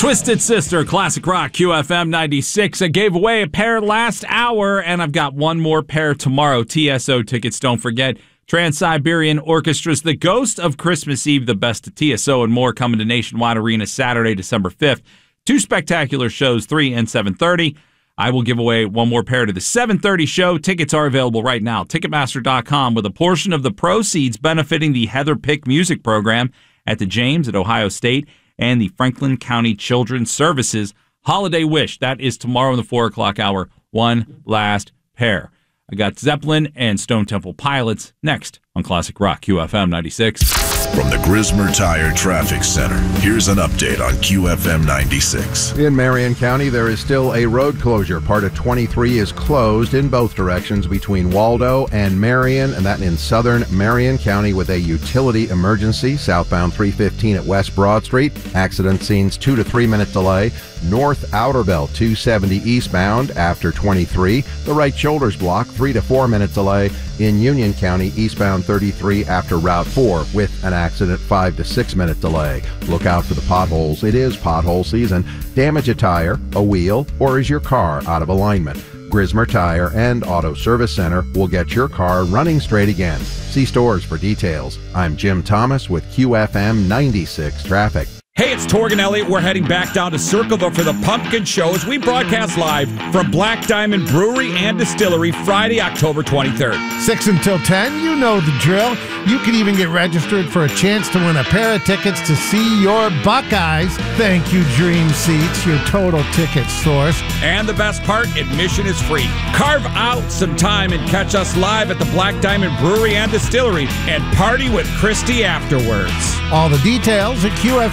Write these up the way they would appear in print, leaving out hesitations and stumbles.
Twisted Sister, Classic Rock, QFM 96. I gave away a pair last hour, and I've got one more pair tomorrow. TSO tickets, don't forget. Trans-Siberian Orchestra's The Ghost of Christmas Eve, the best of TSO and more, coming to Nationwide Arena Saturday, December 5th. 2 spectacular shows, 3 and 7:30. I will give away one more pair to the 7:30 show. Tickets are available right now. Ticketmaster.com, with a portion of the proceeds benefiting the Heather Pick Music Program at the James at Ohio State and the Franklin County Children's Services Holiday Wish. That is tomorrow in the 4 o'clock hour. One last pair. I got Zeppelin and Stone Temple Pilots next on Classic Rock, QFM 96. From the Grismer Tire Traffic Center, here's an update on QFM 96. In Marion County, there is still a road closure. Part of 23 is closed in both directions between Waldo and Marion, and that in southern Marion County with a utility emergency. Southbound 315 at West Broad Street. Accident scenes 2 to 3 minute delay. North Outer Belt 270 eastbound after 23. The right shoulder's blocked, 3 to 4 minute delay. In Union County, eastbound 33 after Route 4 with an accident, 5 to 6 minute delay. Look out for the potholes. It is pothole season. Damage a tire, a wheel, or is your car out of alignment? Grismer Tire and Auto Service Center will get your car running straight again. See stores for details. I'm Jim Thomas with QFM 96 Traffic. Hey, it's Torgan Elliott. We're heading back down to Circleville for the Pumpkin Show as we broadcast live from Black Diamond Brewery and Distillery Friday, October 23rd. 6 until 10, you know the drill. You can even get registered for a chance to win a pair of tickets to see your Buckeyes. Thank you, Dream Seats, your total ticket source. And the best part, admission is free. Carve out some time and catch us live at the Black Diamond Brewery and Distillery and party with Christy afterwards. All the details at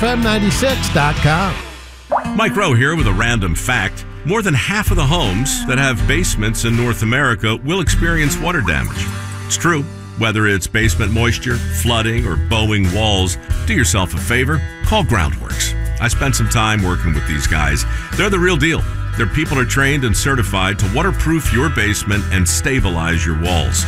QFM96.com. Mike Rowe here with a random fact. More than half of the homes that have basements in North America will experience water damage. It's true. Whether it's basement moisture, flooding, or bowing walls, do yourself a favor, call Groundworks. I spent some time working with these guys. They're the real deal. Their people are trained and certified to waterproof your basement and stabilize your walls.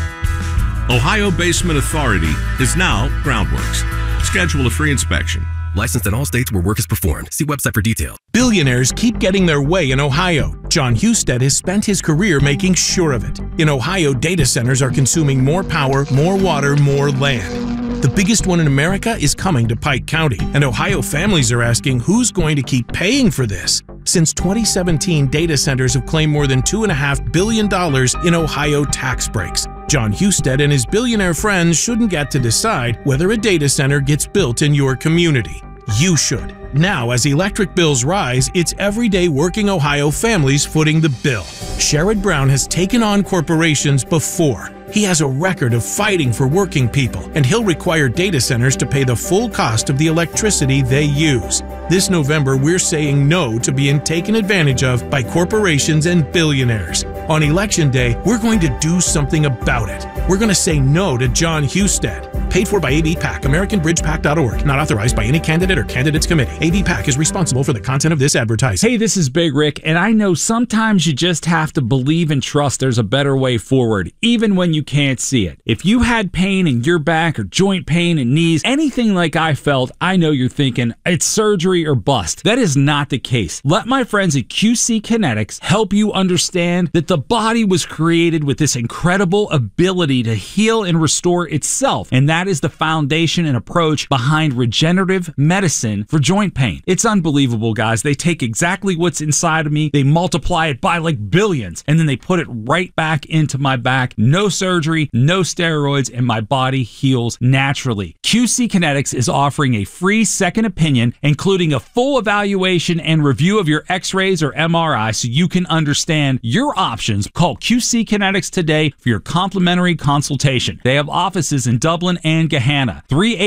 Ohio Basement Authority is now Groundworks. Schedule a free inspection. Licensed in all states where work is performed. See website for details. Billionaires keep getting their way in Ohio. John Husted has spent his career making sure of it. In Ohio, data centers are consuming more power, more water, more land. The biggest one in America is coming to Pike County, and Ohio families are asking who's going to keep paying for this. Since 2017, data centers have claimed more than $2.5 billion in Ohio tax breaks. John Husted and his billionaire friends shouldn't get to decide whether a data center gets built in your community. You should. Now, as electric bills rise, it's everyday working Ohio families footing the bill. Sherrod Brown has taken on corporations before. He has a record of fighting for working people, and he'll require data centers to pay the full cost of the electricity they use. This November, we're saying no to being taken advantage of by corporations and billionaires. On Election Day, we're going to do something about it. We're going to say no to John Husted. Paid for by ABPAC, AmericanBridgePAC.org. Not authorized by any candidate or candidates committee. ABPAC is responsible for the content of this advertising. Hey, this is Big Rick, and I know sometimes you just have to believe and trust there's a better way forward, even when you can't see it. If you had pain in your back or joint pain in knees, anything like I felt, I know you're thinking it's surgery or bust. That is not the case. Let my friends at QC Kinetics help you understand that the body was created with this incredible ability to heal and restore itself, and that is the foundation and approach behind regenerative medicine for joint pain. It's unbelievable, guys. They take exactly what's inside of me, they multiply it by like billions, and then they put it right back into my back. No surgery, no steroids, and my body heals naturally. QC Kinetics is offering a free second opinion, including a full evaluation and review of your x-rays or MRI so you can understand your options. Call QC Kinetics today for your complimentary consultation. They have offices in Dublin and Gahanna.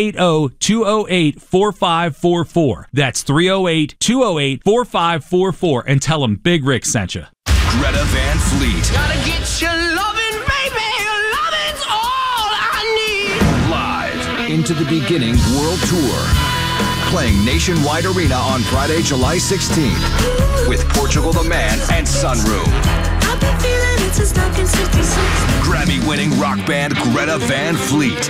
380-208-4544. That's 308-208-4544, and tell them Big Rick sent you. Greta Van Fleet. Gotta get your loving, baby. Loving's all I need. Live into the beginning world tour. Playing Nationwide Arena on Friday, July 16th with Portugal the Man and Sunroom. I've been feeling it since 1966. Grammy-winning rock band Greta Van Fleet.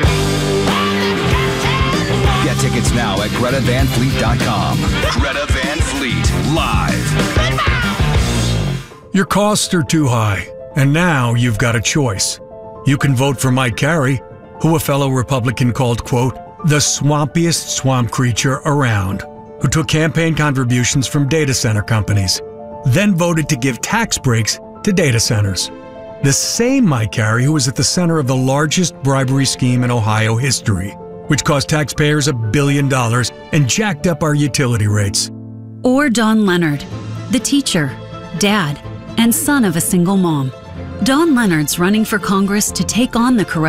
Get tickets now at GretaVanFleet.com. Greta Van Fleet. live. Your costs are too high, and now you've got a choice. You can vote for Mike Carey, who a fellow Republican called, quote, the swampiest swamp creature around, who took campaign contributions from data center companies, then voted to give tax breaks to data centers. The same Mike Carey who was at the center of the largest bribery scheme in Ohio history, which cost taxpayers $1 billion and jacked up our utility rates. Or Don Leonard, the teacher, dad, and son of a single mom. Don Leonard's running for Congress to take on the corruption